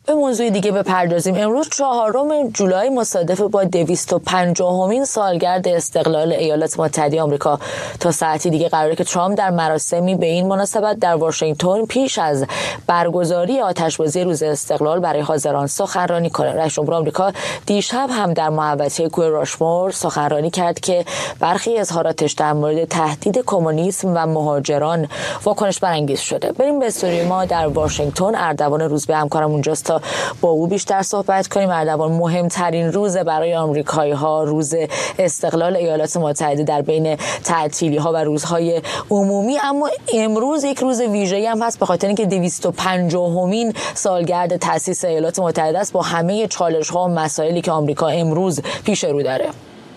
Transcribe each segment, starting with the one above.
به موضوع دیگه بپردازیم. امروز 4 جولای مصادف با 250مین سالگرد استقلال ایالات متحده آمریکا. تا ساعتی دیگه قراره که ترامپ در مراسمی به این مناسبت در واشنگتن پیش از برگزاری آتشبازی روز استقلال برای حاضران سخنرانی کنه. رئیس جمهور آمریکا دیشب هم در محوطه کوه راشمور سخنرانی کرد که برخی اظهاراتش در مورد تهدید کمونیسم و مهاجران واکنش برانگیز شده. بریم به استوری ما در واشنگتن. اردوان روزبه همکارم اونجاست تا با او بیشتر صحبت کنیم. اردوان، مهمترین روز برای آمریکایی‌ها روز استقلال ایالات متحده در بین تعطیلی‌ها و روزهای عمومی، اما امروز یک روز ویژه‌ای هم هست به خاطر اینکه 250مین سالگرد تأسیس ایالات متحده است با همه چالش‌ها و مسائلی که آمریکا امروز پیش رو داره.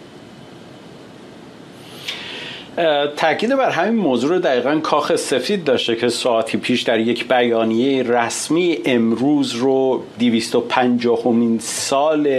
تأکید بر همین موضوع رو دقیقاً کاخ سفید داشته که ساعتی پیش در یک بیانیه رسمی امروز رو 250مین سال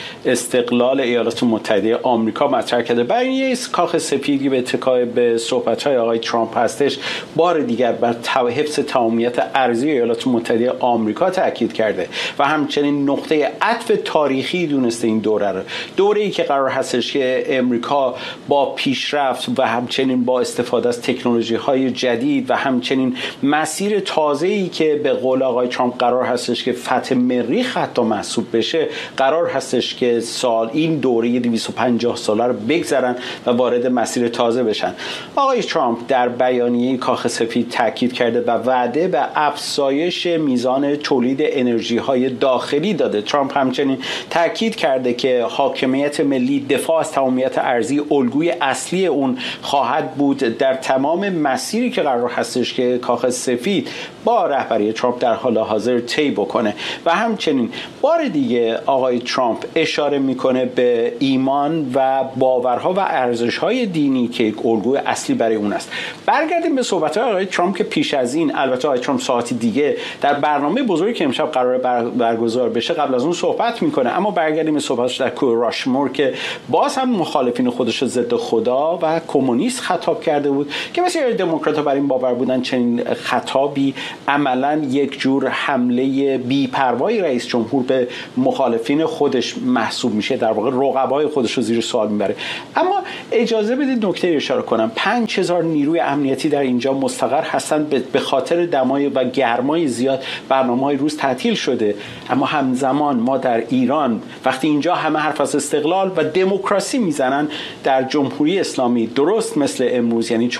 استقلال ایالات متحده آمریکا مطرح کرده. بیانیه کاخ سفیدی به اتکای به صحبت‌های آقای ترامپ هستش بار دیگر بر حفظ تمامیت ارضی ایالات متحده آمریکا تأکید کرده و همچنین نقطه عطف تاریخی دونسته این دوره‌ای که قرار هستش که آمریکا با پیشرفت و همچنین با استفاده از تکنولوژی‌های جدید و همچنین مسیر تازه‌ای که به قول آقای ترامپ قرار هستش که فتح مریخ حتی محسوب بشه، قرار هستش که این دوره 250 ساله رو بگذرن و وارد مسیر تازه بشن. آقای ترامپ در بیانیه کاخ سفید تاکید کرده و وعده به افزایش میزان تولید انرژی‌های داخلی داده. ترامپ همچنین تاکید کرده که حاکمیت ملی، دفاع از تمامیت ارضی الگوی اصلی اون خواهد بود در تمام مسیری که قرار هستش که کاخ سفید با رهبری ترامپ در حال حاضر طی بکنه. و همچنین بار دیگه آقای ترامپ اشاره میکنه به ایمان و باورها و ارزش‌های دینی که یک الگوی اصلی برای اون است. برگردیم به صحبت‌های آقای ترامپ که پیش از این، البته آقای ترامپ ساعتی دیگه در برنامه بزرگی که امشب قرار برگزار بشه قبل از اون صحبت میکنه، اما برگردیم به صحبتش در کوه راشمور که باز هم مخالفین خودش ضد خدا و کمونیست خطاب کرده بود که بسیاری دموکرات‌ها بر این باور بودن چنین خطابی عملاً یک جور حمله بی‌پروای رئیس جمهور به مخالفین خودش محسوب میشه، در واقع رقبای خودش رو زیر سوال میبره. اما اجازه بدید نکته اشاره کنم. 5000 نیروی امنیتی در اینجا مستقر هستند. به خاطر دمای و گرمای زیاد برنامه‌های روز تعطیل شده، اما همزمان ما در ایران وقتی اینجا همه حرف از استقلال و دموکراسی میزنن، در جمهوری اسلامی درست مثل امروز، یعنی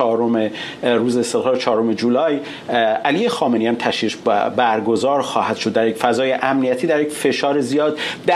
روز استقلال 4 جولای، علی خامنه‌ای هم تشییع برگزار خواهد شد در یک فضای امنیتی، در یک فشار زیاد،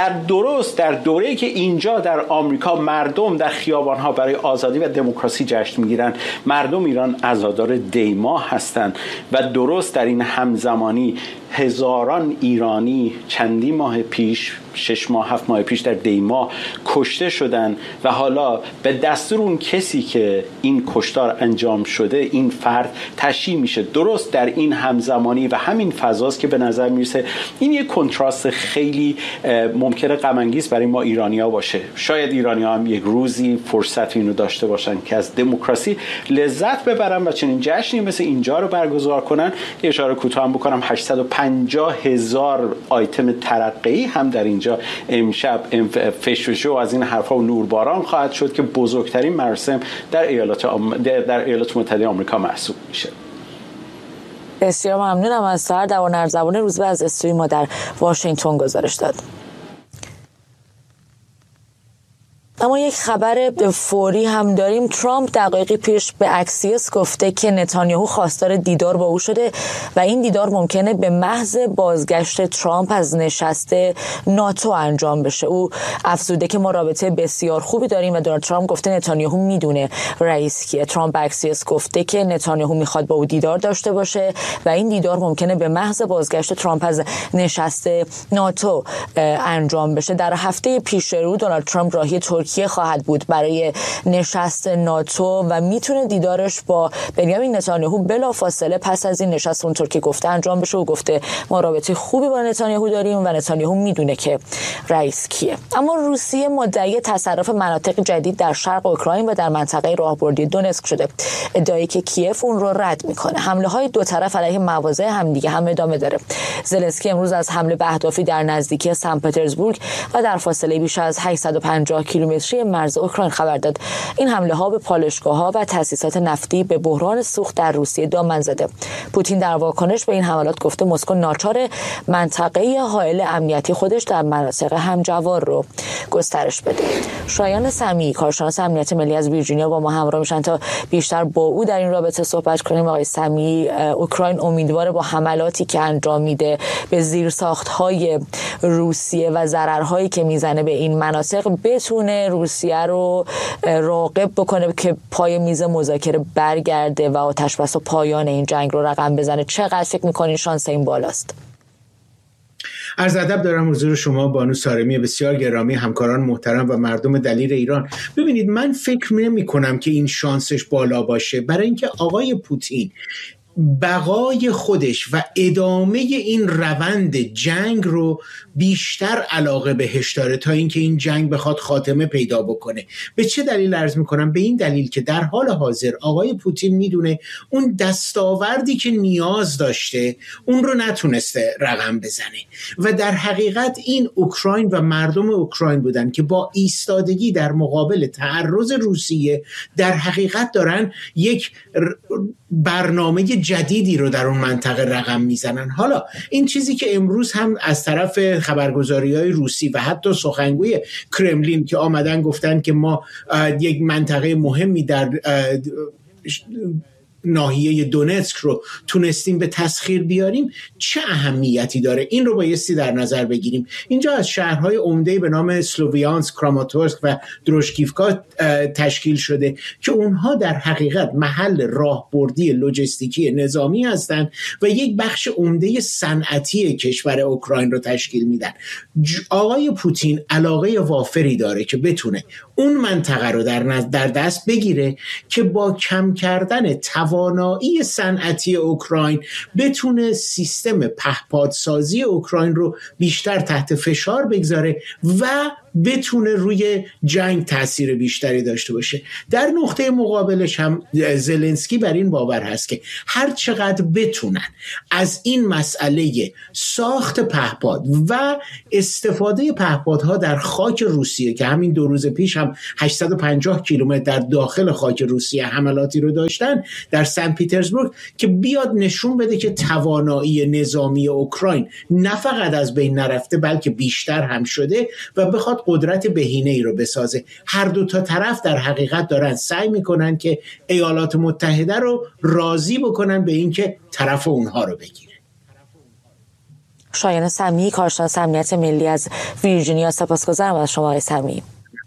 در دوره‌ای که اینجا در آمریکا مردم در خیابان‌ها برای آزادی و دموکراسی جشن می‌گیرن. مردم ایران عزادار دیما هستند و درست در این همزمانی هزاران ایرانی چندین ماه پیش، 6 ماه 7 ماه پیش در دیما کشته شدن و حالا به دستور اون کسی که این کشتار انجام شده این فرد تشییع میشه. درست در این همزمانی و همین فضاست که به نظر میرسه این یک کنتراست خیلی ممکنه غم انگیز برای ما ایرانی‌ها باشه. شاید ایرانی‌ها هم یک روزی فرصت اینو داشته باشن که از دموکراسی لذت ببرن و چنین جشنی مثل اینجا رو برگزار کنن. یه اشاره کوتاه هم بکنم، 850,000 آیتم ترقی هم در اینجا امشب فشفشو از این حرفا و نورباران خواهد شد که بزرگترین مراسم در ایالات متحده آمریکا محسوب میشه. بسیار ممنونم از سر دوانرزبان روزبه از استوری ما در واشنگتن گزارش داد. اما یک خبر فوری هم داریم. ترامپ دقایقی پیش به اکسیوس گفته که نتانیاهو خواستار دیدار با او شده و این دیدار ممکنه به محض بازگشت ترامپ از نشست ناتو انجام بشه. او افزوده که ما رابطه بسیار خوبی داریم و دونالد ترامپ گفته نتانیاهو میدونه رئیس کیه. ترامپ به اکسیوس گفته که نتانیاهو میخواد با او دیدار داشته باشه و این دیدار ممکنه به محض بازگشت ترامپ از نشست ناتو انجام بشه. در هفته پیش رو دونالد ترامپ راهی ترکیه ترکیه خواهد بود برای نشست ناتو و میتونه دیدارش با بنیامین نتانیاهو بلافاصله پس از این نشست اونطور که گفته انجام بشه و گفته ما رابطه خوبی با نتانیاهو داریم و نتانیاهو میدونه که رئیس کیه. اما روسیه مدعی تصرف مناطق جدید در شرق اوکراین و در منطقه راهبردی دونتسک شده. ادعایی که کیف اون رو رد میکنه. حمله های دو طرف علیه مواضع همدیگه هم ادامه داره. زلنسکی امروز از حمله به اهدافی در نزدیکی سن پترزبورگ و در فاصله بیش از 850 کیلومتری مرز اوکراین خبر داد. این حمله ها به پالایشگاه‌ها و تأسیسات نفتی به بحران سوخت در روسیه دامن زده. پوتین در واکنش به این حملات گفته مسکو ناچار منطقه حائل امنیتی خودش در مناطق همجوار رو گسترش بده. شایان سمیعی کارشناس امنیت ملی از ویرجینیا با ما همراه میشن تا بیشتر با او در این رابطه صحبت کنیم. آقای سمیعی، اوکراین امیدواره با حملاتی که انجام میده به زیرساخت‌های روسیه و ضررهایی که میزنه به این مناطق بتونه روسیه رو راغب بکنه که پای میز مذاکره برگرده و آتشبس و پایان این جنگ رو رقم بزنه. چقدر فکر میکنین شانس این بالاست؟ عرض ادب دارم حضور شما بانو سارمی بسیار گرامی، همکاران محترم و مردم دلیر ایران. ببینید، من فکر نمی کنم که این شانسش بالا باشه، برای اینکه آقای پوتین بقای خودش و ادامه این روند جنگ رو بیشتر علاقه بهش داره تا اینکه این جنگ بخواد خاتمه پیدا بکنه. به چه دلیل عرض میکنم؟ به این دلیل که در حال حاضر آقای پوتین میدونه اون دستاوردی که نیاز داشته اون رو نتونسته رقم بزنه و در حقیقت این اوکراین و مردم اوکراین بودن که با ایستادگی در مقابل تعرض روسیه در حقیقت دارن یک برنامه جدیدی رو در اون منطقه رقم میزنن. حالا این چیزی که امروز هم از طرف خبرگزاری‌های روسی و حتی سخنگوی کرملین که آمدن گفتن که ما یک منطقه مهمی در ناحیه دونتسک رو تونستیم به تسخیر بیاریم، چه اهمیتی داره؟ این رو بایستی در نظر بگیریم. اینجا از شهرهای عمده به نام سلوویانسک، کراماتورسک و دروشکیفکا تشکیل شده که اونها در حقیقت محل راهبردی لوجستیکی نظامی هستند و یک بخش عمده صنعتی کشور اوکراین رو تشکیل میدن. آقای پوتین علاقه وافری داره که بتونه اون منطقه رو در دست بگیره که با کم کردن توانایی صنعتی اوکراین بتونه سیستم پهپادسازی اوکراین رو بیشتر تحت فشار بگذاره و بتونه روی جنگ تأثیر بیشتری داشته باشه. در نقطه مقابلش هم زلنسکی بر این باور هست که هر چقدر بتونن از این مسئله ساخت پهپاد و استفاده پهپادها در خاک روسیه که همین 2 روز پیش هم 850 کیلومتر در داخل خاک روسیه حملاتی رو داشتن در سن پیترزبورگ، که بیاد نشون بده که توانایی نظامی اوکراین نه فقط از بین نرفته بلکه بیشتر هم شده و بخواد قدرت بهینه‌ای رو بسازه. هر دو تا طرف در حقیقت دارن سعی میکنن که ایالات متحده رو راضی بکنن به اینکه طرف اونها رو بگیره. شایان سمیعی کارشناس امنیت ملی از ویرجینیا، سپاسگزارم از شما آقای سمیعی.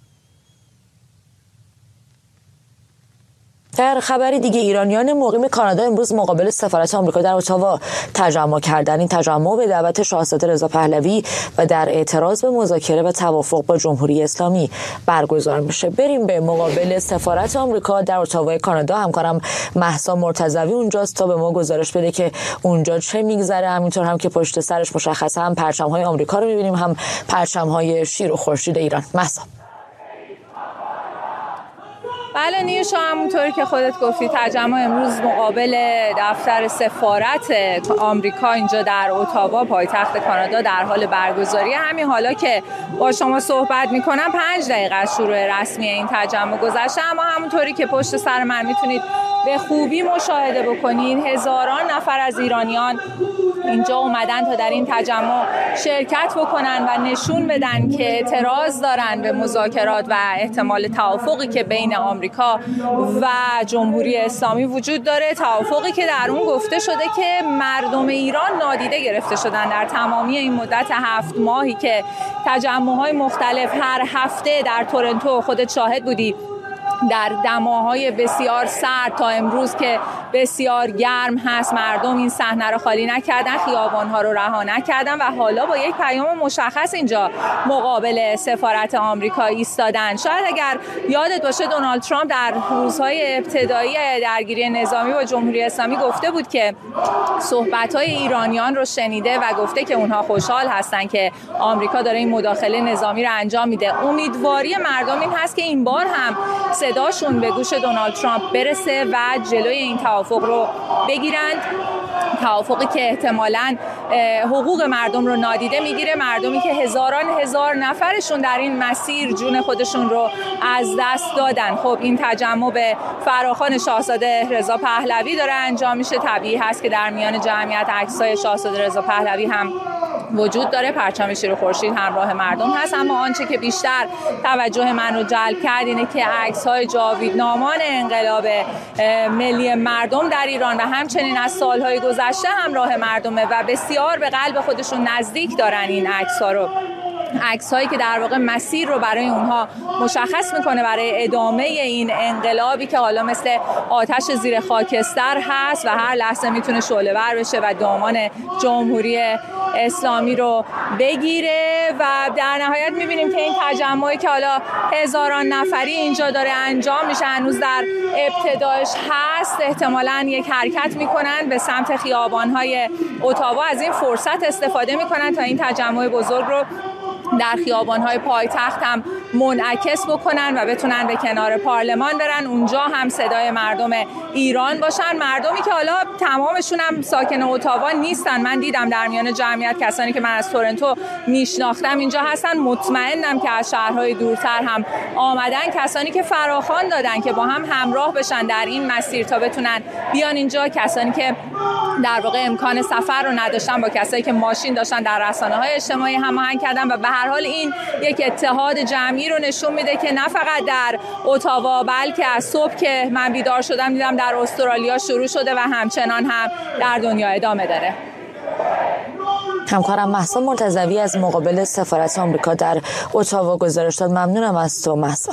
در خبری دیگه، ایرانیان مقیم کانادا امروز مقابل سفارت آمریکا در اتاوا تجمع کردند. این تجمع به دعوت شاهزاده رضا پهلوی و در اعتراض به مذاکره و توافق با جمهوری اسلامی برگزار میشه. بریم به مقابل سفارت آمریکا در اتاوا کانادا. همکارم مهسا مرتضوی اونجاست تا به ما گزارش بده که اونجا چه میگذره. همینطور هم که پشت سرش مشخصه هم پرچم‌های آمریکا رو می‌بینیم، هم پرچم‌های شیر و خورشید ایران. مهسا. بله نیوشا، همونطوری که خودت گفتی تجمع امروز مقابل دفتر سفارت آمریکا اینجا در اتاوا پایتخت کانادا در حال برگزاری. همین حالا که با شما صحبت میکنم 5 دقیقه از شروع رسمی این تجمع گذشته، اما همونطوری که پشت سر من میتونید به خوبی مشاهده بکنین هزاران نفر از ایرانیان اینجا اومدن تا در این تجمع شرکت بکنن و نشون بدن که اعتراض دارن به مذاکرات و احتمال توافقی که بین آمریکا و جمهوری اسلامی وجود داره. توافقی که در اون گفته شده که مردم ایران نادیده گرفته شدن در تمامی این مدت 7 ماهی که تجمع‌های مختلف هر هفته در تورنتو خودت شاهد بودی در دماهای بسیار سرد تا امروز که بسیار گرم هست مردم این صحنه رو خالی نکردن، خیابان‌ها رو رها نکردن و حالا با یک پیام مشخص اینجا مقابل سفارت آمریکا ایستادن. شاید اگر یادت باشه دونالد ترامپ در روزهای ابتدایی درگیری نظامی با جمهوری اسلامی گفته بود که صحبت‌های ایرانیان رو شنیده و گفته که اونها خوشحال هستن که آمریکا داره این مداخله نظامی رو انجام میده. امیدواری مردم این هست که این بار هم صداشون به گوش دونالد ترامپ برسه و جلوی این توافق رو بگیرند، توافقی که احتمالاً حقوق مردم رو نادیده میگیره، مردمی که هزار نفرشون در این مسیر جون خودشون رو از دست دادن. خب این تجمع به فراخوان شاهزاده رضا پهلوی داره انجام میشه. طبیعی هست که در میان جمعیت عکسای شاهزاده رضا پهلوی هم وجود داره، پرچم شیر و خورشید همراه مردم هست. اما آنچه که بیشتر توجه من رو جلب کرد اینه که عکس‌های جاویدنامان انقلاب ملی مردم در ایران و همچنین از سالهای گذشته همراه مردمه و بسیار به قلب خودشون نزدیک دارن این عکس‌ها رو. عکس‌هایی که در واقع مسیر رو برای اونها مشخص میکنه برای ادامه این انقلابی که حالا مثل آتش زیر خاکستر هست و هر لحظه میتونه شعله‌ور بشه و دامان جمهوری اسلامی رو بگیره. و در نهایت میبینیم که این تجمعی که حالا هزاران نفری اینجا داره انجام میشه هنوز در ابتدایش هست، احتمالاً یک حرکت میکنن به سمت خیابان‌های اتاوا، از این فرصت استفاده میکنن تا این تجمع بزرگ رو در خیابان‌های پایتخت هم منعکس بکنن و بتونن به کنار پارلمان برن، اونجا هم صدای مردم ایران باشن، مردمی که حالا تمامشون هم ساکن اتاوا نیستن. من دیدم در میان جمعیت کسانی که من از تورنتو میشناختم اینجا هستن، مطمئنم که از شهرهای دورتر هم آمدن، کسانی که فراخوان دادن که با هم همراه بشن در این مسیر تا بتونن بیان اینجا، کسانی که در واقع امکان سفر رو نداشتن با کسایی که ماشین داشتن در رسانه‌های اجتماعی هماهنگ کردن. و به هر حال این یک اتحاد جمعی رو نشون میده که نه فقط در اتاوا بلکه از صبح که من بیدار شدم دیدم در استرالیا شروع شده و همچنان هم در دنیا ادامه داره. همکارم مهسا مرتضوی از مقابل سفارت آمریکا در اتاوا گزارش داد. ممنونم از تو مهسا.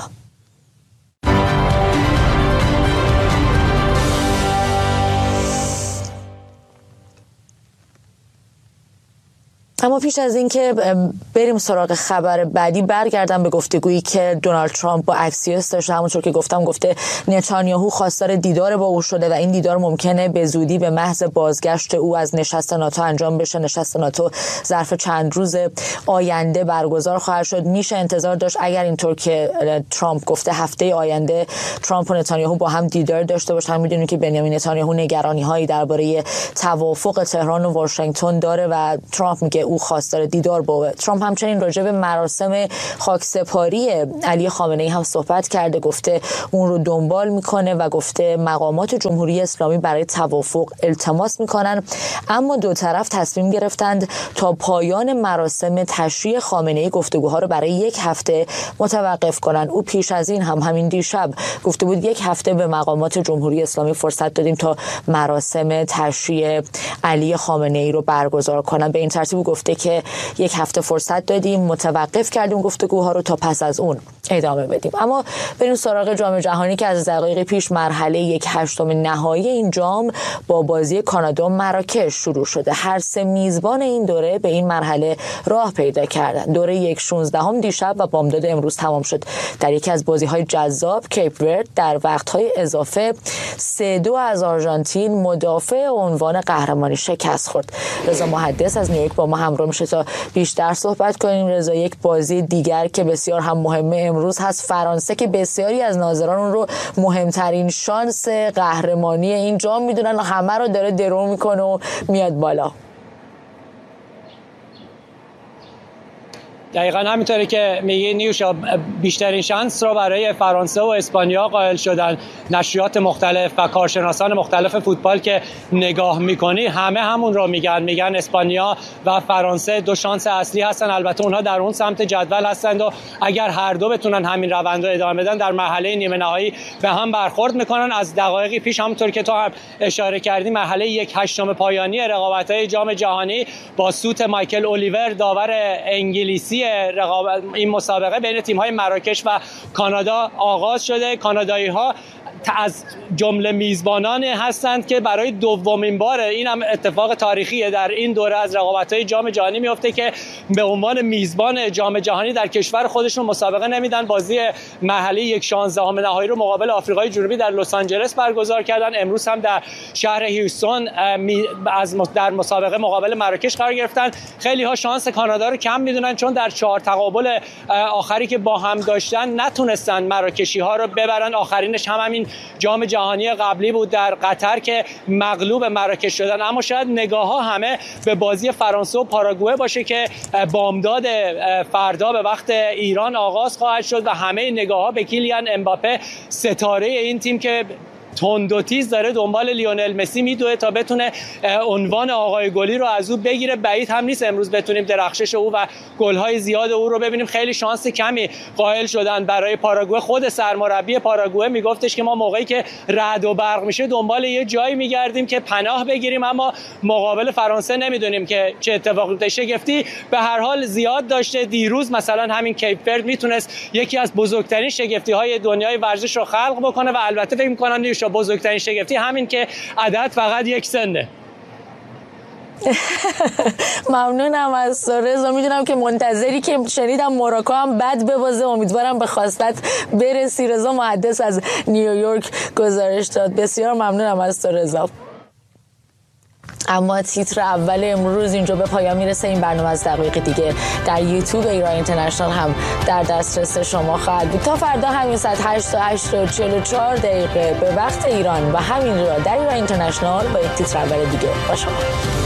اما پیش از این که بریم سراغ خبر بعدی برگردم به گفتگویی که دونالد ترامپ با اکسیوس داشته. همونطور که گفته نتانیاهو خواستار دیدار با او شده و این دیدار ممکنه به زودی به محض بازگشت او از نشست ناتو انجام بشه. نشست ناتو ظرف چند روز آینده برگزار خواهد شد. میشه انتظار داشت اگر اینطور که ترامپ گفته هفته آینده ترامپ و نتانیاهو با هم دیدار داشته باشن. میدونید که بنیامین نتانیاهو نگرانی‌هایی درباره توافق تهران و واشنگتن داره و ترامپ میگه او خواستار دیدار با ترامپ. همچنین راجع به مراسم خاکسپاری علی خامنه‌ای هم صحبت کرده، گفته اون رو دنبال میکنه و گفته مقامات جمهوری اسلامی برای توافق التماس میکنن، اما دو طرف تصمیم گرفتند تا پایان مراسم تشییع خامنه‌ای گفتگوها رو برای یک هفته متوقف کنن. او پیش از این هم همین دیشب گفته بود یک هفته به مقامات جمهوری اسلامی فرصت دادیم تا مراسم تشییع علی خامنه‌ای رو برگزار کنن. به این ترتیب گفته که یک هفته فرصت دادیم، متوقف کردیم گفتگوها رو تا پس از اون ادامه بدیم. اما بریم سراغ جام جهانی که از دقایق پیش مرحله 1/8 نهایی این جام با بازی کانادا و مراکش شروع شده. هر سه میزبان این دوره به این مرحله راه پیدا کردن. دوره 1/16 دیشب و بامداد امروز تمام شد. در یکی از بازی‌های جذاب کیپ ورد در وقت‌های اضافه 3-2 از آرژانتین مدافع عنوان قهرمانی شکست خورد. رضا محدث از نیویورک با ما همراه میشه تا بیشتر صحبت کنیم. رضا، یک بازی دیگر که بسیار هم مهمه امروز هست، فرانسه که بسیاری از ناظران اون رو مهمترین شانس قهرمانی این جام میدونن و همه رو داره درو میکنه و میاد بالا. دقیقاً همینطوره که میگه نیوشا، بیشترین شانس رو برای فرانسه و اسپانیا قائل شدن. نشریات مختلف و کارشناسان مختلف فوتبال که نگاه میکنی همه همون رو میگن اسپانیا و فرانسه دو شانس اصلی هستن. البته اونها در اون سمت جدول هستند و اگر هر دو بتونن همین روند رو ادامه بدن در مرحله نیمه نهایی به هم برخورد میکنن. از دقایقی پیش همونطور که تو هم اشاره کردی مرحله 1/8 پایانی رقابت‌های جام جهانی با سوت مایکل اولیور داور انگلیسی این مسابقه بین تیم‌های مراکش و کانادا آغاز شده. کانادایی‌ها از جمله میزبانان هستند که برای دومین بار، این هم اتفاق تاریخیه، در این دوره از رقابت‌های جام جهانی میفته که به عنوان میزبان جام جهانی در کشور خودشون مسابقه نمیدن. بازی محلی 1/16 نهایی رو مقابل آفریقای جنوبی در لس آنجلس برگزار کردن. امروز هم در شهر هیوستون در مسابقه مقابل مراکش قرار گرفتن. خیلی ها شانس کانادا رو کم میدونن چون در 4 تقابل آخری که با هم داشتن نتونستن مراکشی ها رو ببرن. آخرینش همین جام جهانی قبلی بود در قطر که مغلوب مراکش شدن. اما شاید نگاه ها همه به بازی فرانسه و پاراگوئه باشه که بامداد فردا به وقت ایران آغاز خواهد شد و همه نگاه ها به کیلیان امباپه، ستاره این تیم که تند و تیز داره دنبال لیونل مسی میدوه تا بتونه عنوان آقای گلی رو از او بگیره. بعید هم نیست امروز بتونیم درخشش او و گل‌های زیاد او رو ببینیم. خیلی شانس کمی قائل شدن برای پاراگوئه. خود سرمربی پاراگوئه میگفتش که ما موقعی که رعد و برق میشه دنبال یه جایی میگردیم که پناه بگیریم، اما مقابل فرانسه نمیدونیم که چه اتفاقی میفته. شگفتی به هر حال زیاد داشته. دیروز مثلا همین کیپ ورد میتونست یکی از بزرگترین شگفتی‌های دنیای ورزش رو خلق بکنه و البته فکر می‌کنم بزرگترین شگفتی همین که عدد فقط یک سنه. ممنونم از رضا. میدونم که منتظری که شنیدم موراکو هم بد ببازه، امیدوارم به خواستت برسی. رضا محدث از نیویورک گزارش داد. بسیار ممنونم از رضا. اما تیتر اول امروز اینجا به پایان میرسه. این برنامه از دقایق دیگه در یوتیوب ایران اینترنشنال هم در دسترس شما خواهد بود. تا فردا همین ساعت 8 تا 8:44 به وقت ایران و همین رو در ایران اینترنشنال با یک تیتر اول دیگه با شما.